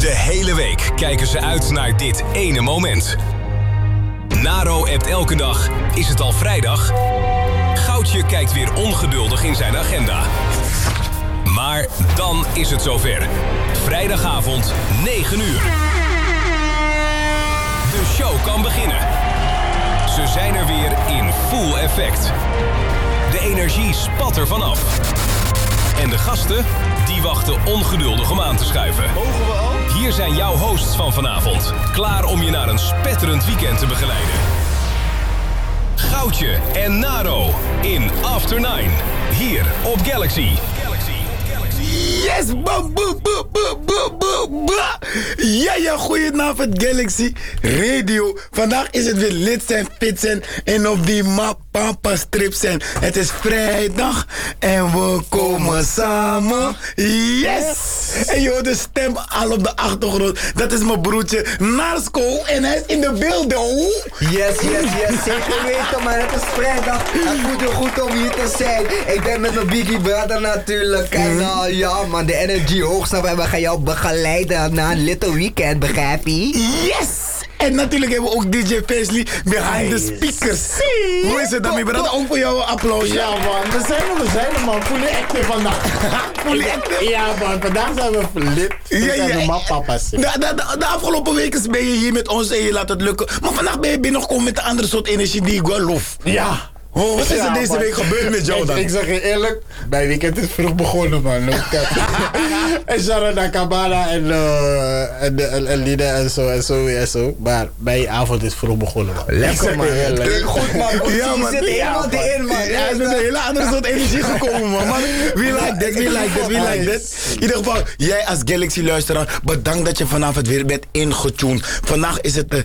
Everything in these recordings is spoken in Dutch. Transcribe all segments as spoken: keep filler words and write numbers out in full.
De hele week kijken ze uit naar dit ene moment. Naro appt elke dag, is het al vrijdag? Goudje kijkt weer ongeduldig in zijn agenda. Maar dan is het zover. Vrijdagavond, negen uur. De show kan beginnen. Ze zijn er weer in full effect. De energie spat er vanaf. En de gasten, die wachten ongeduldig om aan te schuiven. Mogen we al? Hier zijn jouw hosts van vanavond. Klaar om je naar een spetterend weekend te begeleiden. Goudje en Naro in After Nine. Hier op Galaxy. Yes! Ba, ba, ba, ba, ba, ba, ba. Ja, ja, goedenavond Galaxy Radio. Vandaag is het weer lid zijn, fit zijn en op die mapampa strip zijn. Het is vrijdag en we komen samen. Yes! En je hoort de stem al op de achtergrond. Dat is mijn broertje Narsko en hij is in de beelden. Yes, yes, yes. Zeker weten, maar het is vrijdag. Het voelt heel goed om hier te zijn. Ik ben met mijn biggie brother natuurlijk. En uh, ja man, de energy hoog staat. En we gaan jou begeleiden naar een little weekend, begrijp je? Yes! En natuurlijk hebben we ook D J Paisley behind the speakers. Hoe is het daarmee, brother? Ook voor jou een applausje. Ja man, we zijn er, we zijn er man. Fully active vandaag. Fully active? Ja man, vandaag zijn we verlit. We Ja, zijn ja. normaal papa's. De, de, de, de afgelopen weken ben je hier met ons en je laat het lukken. Maar vandaag ben je binnengekomen met een andere soort energie die ik wel lof. Ja. Oh, wat is Ja, er deze man. week gebeurd met jou Ik, dan? ik zeg je eerlijk, mijn weekend is vroeg begonnen man. No cap. En shout-out naar Kabana en, uh, en, en, en Lina en zo en zo en zo. Maar mijn avond is vroeg begonnen man. Lekker man. Ik zeg je eerlijk. Goed man, Ja, ja, man. zit helemaal Ja, erin man. Ja, hij is met een hele andere soort energie gekomen, man. man. We like that, we like that, we like that. In ieder geval, jij als Galaxy-luisteraar, bedankt dat je vanavond weer bent ingetuned. Vandaag is het uh,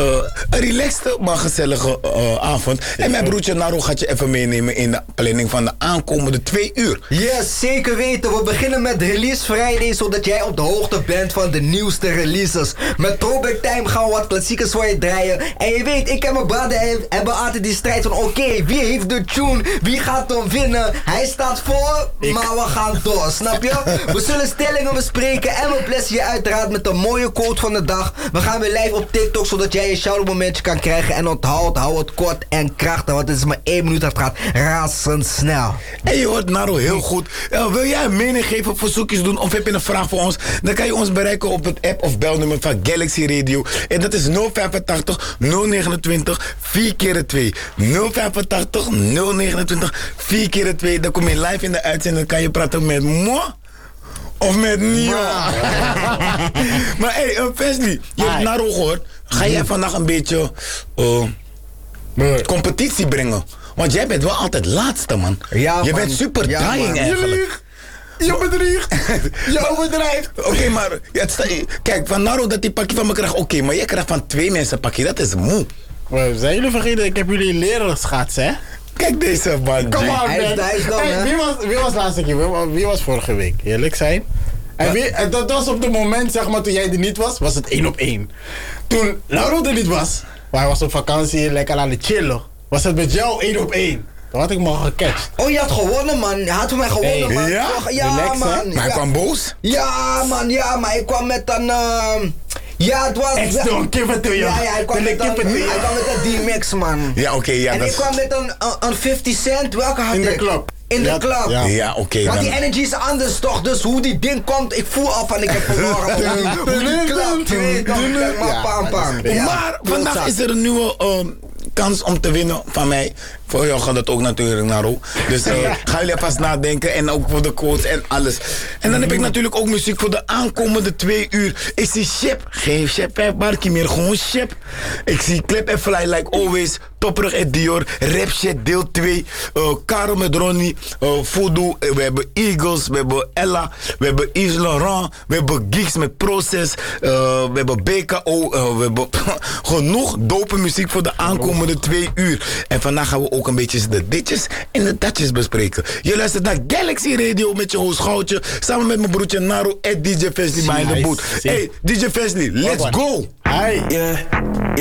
een relaxte, maar gezellige uh, avond. En mijn broertje Naro gaat je even meenemen in de planning van de aankomende twee uur. Yes, zeker weten. We beginnen met Release Friday, zodat jij op de hoogte bent van de nieuwste releases. Met Throwback Time gaan we wat klassiekers voor je draaien. En je weet, ik en mijn brother hebben altijd die strijd van oké, okay, wie heeft de tune? Wie gaat hem winnen? Hij staat voor, Ik. maar we gaan door, snap je? We zullen stellingen bespreken en we blessen je uiteraard met een mooie quote van de dag. We gaan weer live op TikTok, zodat jij een shout-out momentje kan krijgen. En onthoud, hou het kort en krachtig, want het is maar één minuut, dat gaat razendsnel. En je hoort Naro heel goed. Uh, wil jij een mening geven, verzoekjes doen of heb je een vraag voor ons? Dan kan je ons bereiken op het app of belnummer van Galaxy Radio. En dat is nul vijfentachtig nul negenentwintig vier keer twee. nul vijfentachtig nul negenentwintig vier keer twee. Dan kom je live in de uitzending en kan je praten met moi of met Nio. Maar hé, hey, uh, Wesley, je hebt Hi. Naro gehoord. Ga jij vandaag een beetje uh, Nee. competitie brengen? Want jij bent wel altijd laatste, man. Ja, je man. bent super Ja, dying man. eigenlijk. Je bedriegt. Je overdrijft. Oké, okay, maar ja, het sta, kijk, van Naro dat die pakje van me krijgt, oké, okay, maar jij krijgt van twee mensen een pakje, dat is moe. Maar zijn jullie vergeten, ik heb jullie leren schaatsen, hè? Kijk deze man. Kom G. on, Hij is- man. hij is dan, Hey, hè? wie, was, wie was laatste keer? Wie, was- wie was vorige week? Eerlijk zijn. En wie, en dat was op het moment, zeg maar, toen jij er niet was, was het één op één. Toen Lauro er niet was, maar hij was op vakantie, lekker aan het chillen, was het met jou één op één. Toen had ik me al gecatcht. Oh, je had gewonnen, man. Je had voor mij gewonnen, Hey, man. ja? Toch? Ja, Relax, hè? man. Maar hij Ja. kwam boos. Ja, man, ja, maar ik kwam met een. ehm ja, het was. Ex don't give it to you. Ja, ja, hij kwam, Don't met een, give it to you. hij kwam met een D-Mix, man. Ja, oké, okay, ja. En dat ik kwam met een, een, een fifty cent. Welke had In de ik? club. In de Ja, club. ja. Ja, oké. Okay, Want dan. die energy is anders toch, dus hoe die ding komt, ik voel al van ik heb verloren. Hoe die, hoe die klapt, je weet toch? Kijk maar, Ja, pam, pam. dat is- Ja, Maar vandaag klootzak. is er een nieuwe uh, kans om te winnen van mij. Voor jou gaat dat ook natuurlijk, Naro. Dus uh, ga jullie alvast nadenken. En ook voor de quotes en alles. En dan heb ik natuurlijk ook muziek voor de aankomende twee uur. Ik zie Shep. Geen Shep, hè, Barkie meer. Gewoon Shep. Ik zie Clip and Fly like always. Topperig en Dior. Rap Shit deel twee. Uh, Karel met Ronnie. Uh, Voodoo. Uh, we hebben Eagles. We hebben Ella. We hebben Yves Laurent. We hebben Geeks met Proces. Uh, we hebben B K O. Uh, we hebben genoeg dope muziek voor de aankomende twee uur. En vandaag gaan we ook een beetje de ditjes en de datjes bespreken. Je luistert naar Galaxy Radio met je host Goudje. Samen met mijn broertje Naro en D J Fesley behind the boot. Hey, D J Fesley, let's go! Hi. Yeah.